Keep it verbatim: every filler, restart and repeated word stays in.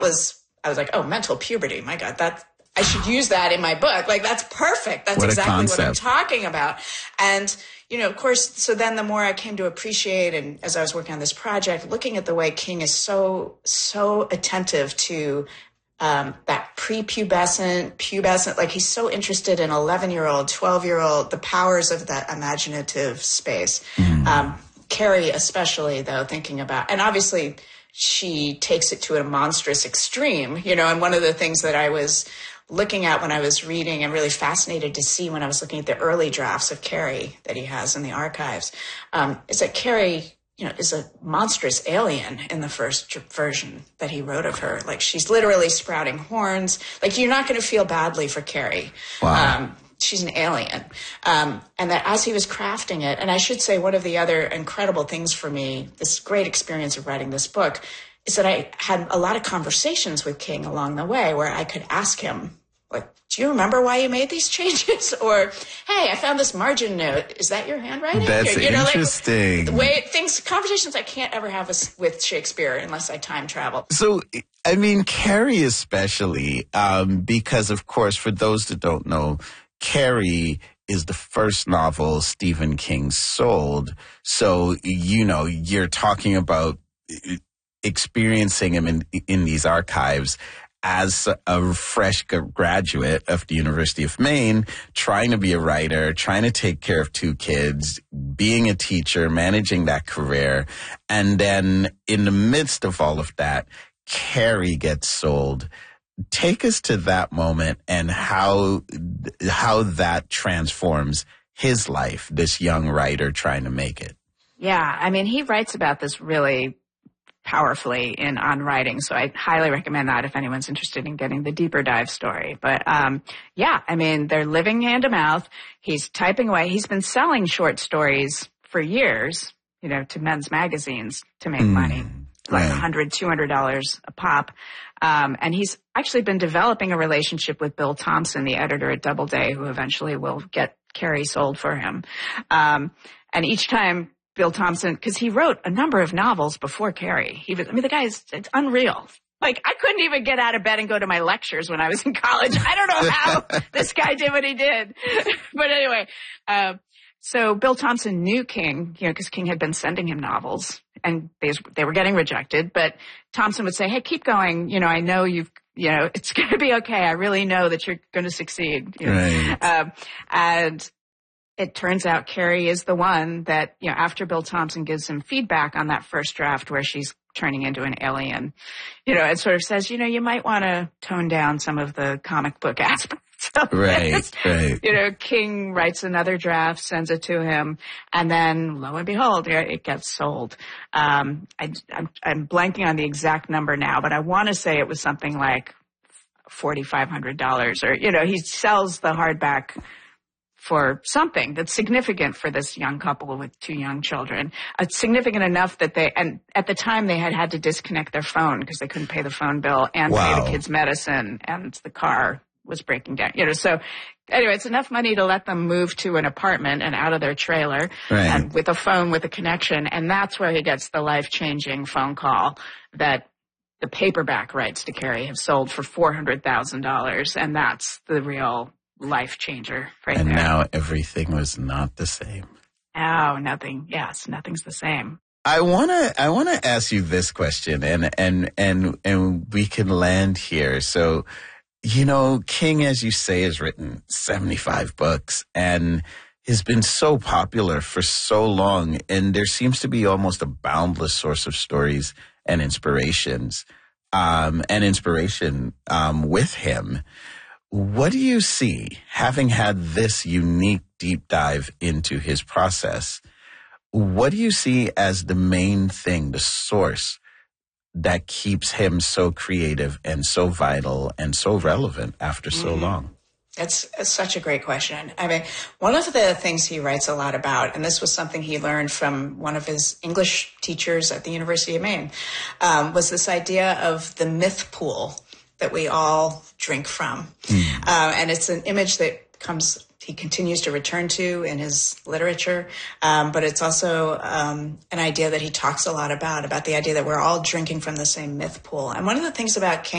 was, I was like, oh, mental puberty. My God, that I should use that in my book. Like, that's perfect. That's what exactly what I'm talking about. And, you know, of course, so then the more I came to appreciate, and as I was working on this project, looking at the way King is so, so attentive to um, that prepubescent, pubescent, like he's so interested in eleven-year-old, twelve-year-old, the powers of that imaginative space. Mm. Um, Carrie especially, though, thinking about, and obviously she takes it to a monstrous extreme, you know, and one of the things that I was looking at when I was reading and really fascinated to see when I was looking at the early drafts of Carrie that he has in the archives, um, is that Carrie, you know, is a monstrous alien in the first version that he wrote of her. Like, she's literally sprouting horns. Like, you're not going to feel badly for Carrie. Wow. Um, she's an alien. Um, and that as he was crafting it, and I should say one of the other incredible things for me, this great experience of writing this book, is that I had a lot of conversations with King along the way where I could ask him, like, do you remember why you made these changes? Or, hey, I found this margin note. Is that your handwriting? That's or, you know, interesting. Like, the way things, conversations I can't ever have with, with Shakespeare unless I time travel. So, I mean, Carrie especially, um, because, of course, for those that don't know, Carrie is the first novel Stephen King sold. So, you know, you're talking about experiencing him in, in these archives as a fresh graduate of the University of Maine, trying to be a writer, trying to take care of two kids, being a teacher, managing that career. And then in the midst of all of that, Carrie gets sold. Take us to that moment and how how that transforms his life, this young writer trying to make it. Yeah, I mean, he writes about this really powerfully in On Writing, so I highly recommend that if anyone's interested in getting the deeper dive story. But um, yeah, I mean, they're living hand to mouth. He's typing away. He's been selling short stories for years, you know, to men's magazines to make mm, money, like right. one hundred dollars, two hundred dollars a pop. Um, and he's actually been developing a relationship with Bill Thompson, the editor at Doubleday, who eventually will get Carrie sold for him. Um, and each time Bill Thompson, because he wrote a number of novels before Carrie. He was, I mean, the guy is, it's unreal. Like, I couldn't even get out of bed and go to my lectures when I was in college. I don't know how this guy did what he did. But anyway, uh, so Bill Thompson knew King, you know, because King had been sending him novels and they, they were getting rejected. But Thompson would say, hey, keep going. You know, I know you've, you know, it's going to be okay. I really know that you're going to succeed. You know? Right. Um, and it turns out Carrie is the one that, you know, after Bill Thompson gives him feedback on that first draft where she's turning into an alien, you know, it sort of says, you know, you might want to tone down some of the comic book aspects of right, this. Right. You know, King writes another draft, sends it to him, and then lo and behold, it gets sold. Um, I, I'm, I'm blanking on the exact number now, but I want to say it was something like four thousand five hundred dollars, or, you know, he sells the hardback for something that's significant for this young couple with two young children. It's significant enough that they, and at the time they had had to disconnect their phone because they couldn't pay the phone bill and wow. pay the kids' medicine, and the car was breaking down. You know, so anyway, it's enough money to let them move to an apartment and out of their trailer right. and with a phone with a connection. And that's where he gets the life-changing phone call that the paperback rights to Carrie have sold for four hundred thousand dollars. And that's the real life changer right and there. And now everything was not the same. Oh, nothing. Yes, nothing's the same. I want to I want to ask you this question, and and and and we can land here. So, you know, King, as you say, has written seventy-five books and has been so popular for so long, and there seems to be almost a boundless source of stories and inspirations um and inspiration um with him. What do you see, having had this unique deep dive into his process, what do you see as the main thing, the source that keeps him so creative and so vital and so relevant after so mm-hmm. long? That's, that's such a great question. I mean, one of the things he writes a lot about, and this was something he learned from one of his English teachers at the University of Maine, um, was this idea of the myth pool that we all drink from. Mm. Uh, and it's an image that comes, he continues to return to in his literature. Um, but it's also um, an idea that he talks a lot about, about the idea that we're all drinking from the same myth pool. And one of the things about King